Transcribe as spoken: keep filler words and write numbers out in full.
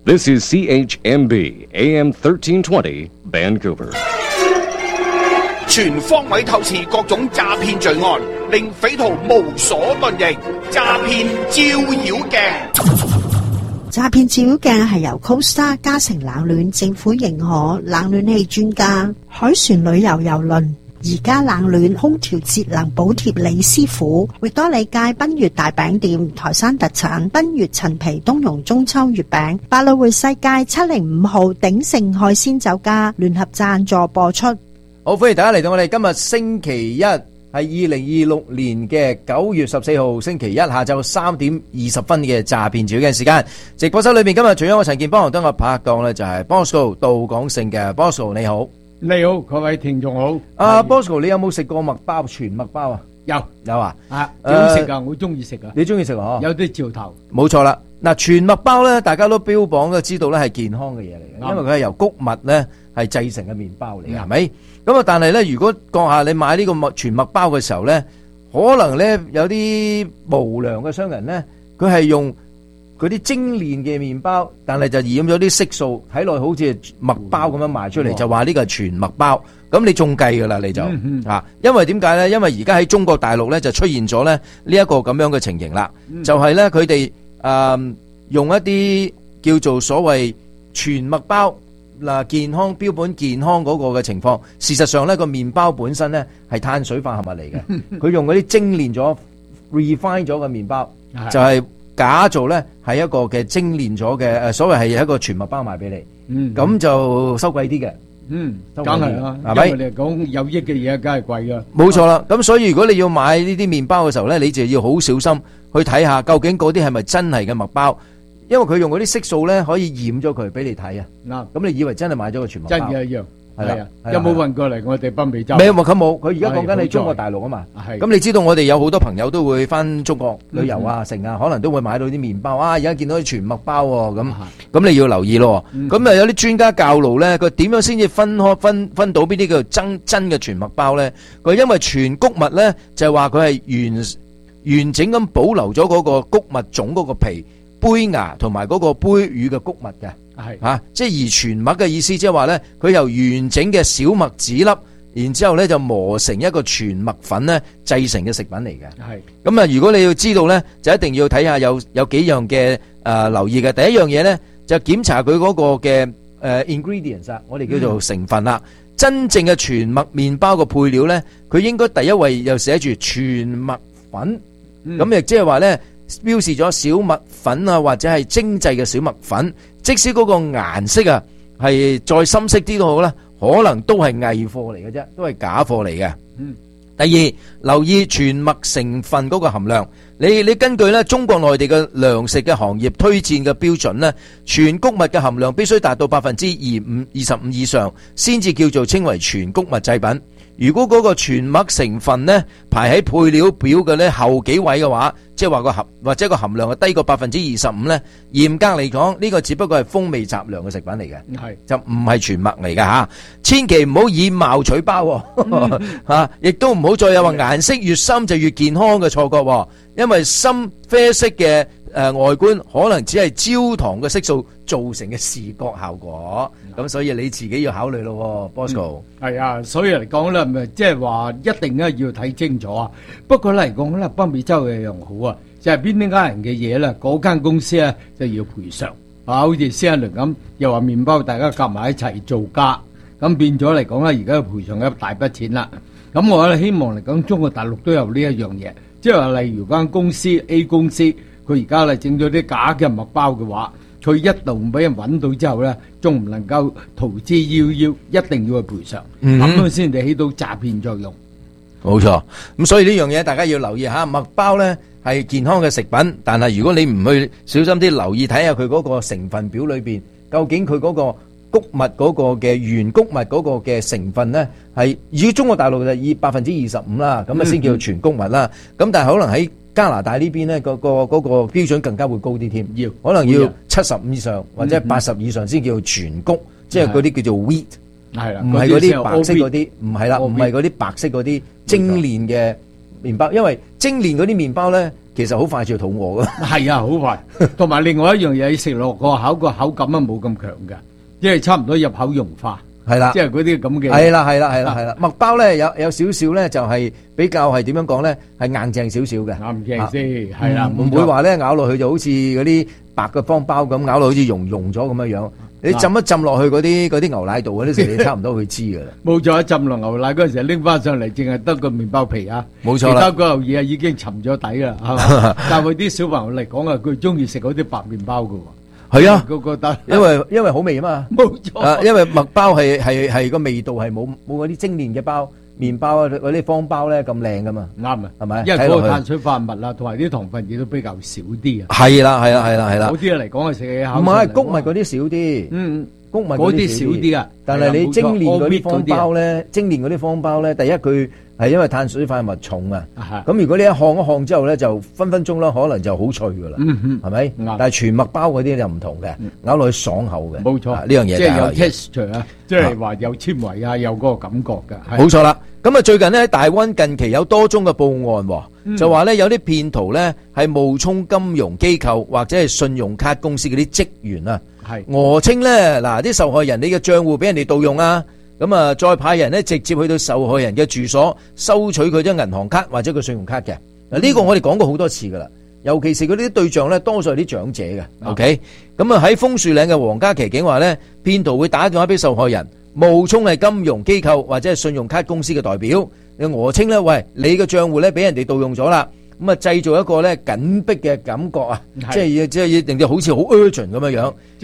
This is C H M B A M thirteen twenty Vancouver。 全方位透視各種詐騙罪案，令匪徒無所遁形。詐騙照妖鏡。 詐騙照妖鏡係由 Costa 嘉誠冷暖政府認可冷暖氣專家海船旅遊郵輪而家冷暖空調節能補貼李師傅，域多利街賓悅大餅店台山特產賓悅陳皮冬蓉中秋月餅，百老匯世界七零五號鼎盛海鮮酒家聯合贊助播出。 好，歡迎大家嚟到我哋今日星期一。係二零二六年嘅九月十四號星期一下晝三點二十分嘅詐騙照妖鏡時間，直播室裏面今日除咗我陳健邦同得我拍檔呢就係 Bosco 杜廣勝嘅 Bosco， 你好。 你好，各位聽眾好。 阿 Bosco， 你有冇食過麥包全麥包啊？ 有有啊， 啊幾好食噶，我中意食噶。 你中意食啊？ 有啲兆頭。 冇錯啦，嗱全麥包咧，大家都標榜嘅知道咧係健康嘅嘢嚟嘅，因為佢係由穀物咧係製成嘅麵包嚟嘅，係咪？咁啊，但係咧，如果閣下你買呢個麥全麥包嘅時候咧，可能咧有啲無良嘅商人咧，佢係用嗰啲精煉嘅麵包，但係就染咗啲色素，睇落好似麥包咁樣賣出嚟，就話呢個係全麥包。咁你中計噶啦，你就啊，因為點解咧？因為而家喺中國大陸咧就出現咗咧呢一個咁樣嘅情形啦，就係咧佢哋誒用一啲叫做所謂全麥包。嗱，健康標本健康嗰個嘅情況，事實上咧個麵包本身咧係碳水化合物嚟嘅，佢用嗰啲精煉咗 refine 咗嘅麵包，就係假做咧係一個嘅精煉咗嘅誒，所謂係一個全麥包賣俾你，咁就收貴啲嘅， 嗯，梗係啦， 係咪？ 因為你講有益嘅嘢，梗係貴噶。 冇錯啦，咁所以如果你要買呢啲麵包嘅時候咧，你就要好小心去睇下究竟嗰啲係咪真係嘅麥包。因為佢用嗰啲色素咧，可以染咗佢俾你睇啊！嗱，咁你以為真係買咗個全麥包？真嘅一樣，係啦。 有冇運過嚟我哋北美洲？ 未，佢冇。佢而家講緊你中國大陸啊嘛。咁你知道我哋有好多朋友都會翻中國旅遊啊、成啊，可能都會買到啲麵包啊。而家見到啲全麥包喎，咁咁你要留意咯。咁啊有啲專家教路咧，佢點樣先至分開分分到邊啲叫真真嘅全麥包咧？佢因為全穀物咧就係話佢係完完整咁保留咗嗰個穀物種嗰個皮。杯芽同埋嗰個杯乳嘅穀物嘅，係吓，即係而全麥嘅意思，即係話咧，佢由完整嘅小麥籽粒，然之後咧就磨成一個全麥粉咧，製成嘅食品嚟嘅。係咁啊，如果你要知道咧，就一定要睇下有有幾樣嘅誒留意嘅。第一樣嘢咧，就檢查佢嗰個嘅誒 ingredients 啊，我哋叫做成分啦。真正嘅全麥麵包嘅配料咧，佢應該第一位又寫住全麥粉，咁亦即係話咧。標示咗小麥粉啊，或者係精製嘅小麥粉，即使嗰個顏色啊係再深色啲都好啦，可能都係偽貨嚟嘅啫，都係假貨嚟嘅。嗯，第二，留意全麥成分嗰個含量。你你根據咧中國內地嘅糧食嘅行業推薦嘅標準咧，全穀物嘅含量必須達到百分之二五二十五以上，先至叫做稱為全穀物製品。如果嗰個全麥成分咧排喺配料表嘅咧後幾位嘅話，即係話個含或者個含量係低過百分之二十五咧，嚴格嚟講呢個只不過係風味雜糧嘅食品嚟嘅，係就唔係全麥嚟㗎吓，千祈唔好以貌取包吓，亦都唔好再有話顏色越深就越健康嘅錯覺，因為深啡色嘅誒外觀可能只係焦糖嘅色素造成嘅視覺效果，咁所以你自己要考慮咯 ，Bosco。係啊，所以嚟講咧，咪即係話一定咧要睇清楚啊。不過嚟講咧，北美洲嘅樣好啊，就係邊啲家人嘅嘢咧，嗰間公司咧就要賠償啊。好似施一倫咁，又話麵包大家夾埋一齊造假，咁變咗嚟講咧，而家賠償一大筆錢啦。咁我咧希望嚟講，中國大陸都有呢一樣嘢，即係話例如間公司 A 公司。佢而家咧整咗啲假嘅麥包嘅話，佢一度俾人揾到之後咧，仲唔能夠逃之夭夭，一定要去賠償，咁樣先至起到詐騙作用。冇錯，咁所以呢樣嘢大家要留意下，麥包咧係健康嘅食品，但係如果你唔去小心啲留意睇下佢嗰個成分表裏邊，究竟佢嗰個穀物嗰個嘅原穀物嗰個嘅成分咧，係以中國大陸就以百分之二十五啦，咁啊先叫全穀物啦。咁但係可能喺加拿大呢邊咧，個個嗰個標準更加會高啲添，要可能要七十以上或者八十以上先叫全穀，即係嗰啲叫做 wheat，係啦，唔係嗰啲白色嗰啲，唔係啦，唔係嗰啲白色嗰啲精煉嘅麵包，因為精煉嗰啲麵包咧，其實好快就肚餓噶。 係啊，好快。同埋另外一樣嘢，食落個口個口感啊冇咁強㗎，因為差唔多入口融化。 係啦， 即係嗰啲咁嘅。 係啦，係啦，係啦，係啦。麥包咧有有少少咧，就係比較係點樣講咧，係硬淨少少嘅。 硬淨先係啦， 唔會話咧咬落去就好似嗰啲白嘅方包咁，咬落好似溶溶咗咁樣樣。你浸一浸落去嗰啲嗰啲牛奶度嗰啲時，你差唔多會知㗎啦。 冇錯，一浸落牛奶嗰陣時拎翻上嚟，淨係得個麵包皮啊， 冇錯啦。 其他嗰嚿嘢已經沉咗底啦，係嘛？但係佢啲小朋友嚟講啊，佢中意食嗰啲白麵包㗎喎。 係啊， 個個得， 因為因為好味啊嘛。 冇錯。 啊，因為麥包係係係個味道係冇冇嗰啲精煉嘅包麵包啊，嗰啲方包咧咁靚噶嘛。 啱啊， 係咪？ 因為嗰個碳水化合物啦，同埋啲糖分亦都比較少啲啊。 係啦，係啦，係啦，係啦。 嗰啲嚟講係食嘅口。 唔係穀物嗰啲少啲。嗯。穀物嗰啲少啲啊， 但係你精煉嗰啲方包咧，精煉嗰啲方包咧，第一佢係因為碳水化合物重啊，咁如果你一烘一烘之後咧，就分分鐘啦，可能就好脆噶啦，係咪？但係全麥包嗰啲就唔同嘅，咬落去爽口嘅， 冇錯， 呢樣嘢即係有 texture 啊，即係話有纖維啊，有嗰個感覺嘅， 冇錯啦。咁啊，最近咧喺大灣近期有多宗嘅報案，就話咧有啲騙徒咧係冒充金融機構或者係信用卡公司嗰啲職員啊。係訛稱咧，嗱啲受害人你嘅賬戶俾人哋盜用啊，咁啊再派人咧直接去到受害人嘅住所收取佢張銀行卡或者個信用卡嘅。嗱呢個我哋講過好多次噶啦，尤其是嗰啲對象咧，多數係啲長者嘅。OK，咁啊喺楓樹嶺嘅皇家騎警話咧，騙徒會打電話俾受害人，冒充係金融機構或者係信用卡公司嘅代表，你訛稱咧，喂，你嘅賬戶咧俾人哋盜用咗啦。咁啊，製造一個咧緊迫嘅感覺啊，即係即係令到好似好 urgent 咁樣樣。